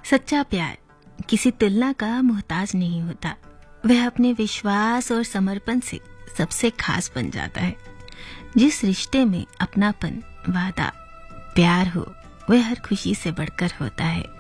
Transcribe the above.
सच्चा प्यार किसी तुलना का मोहताज नहीं होता। वह अपने विश्वास और समर्पण से सबसे खास बन जाता है। जिस रिश्ते में अपनापन, वादा, प्यार हो, वह हर खुशी से बढ़कर होता है।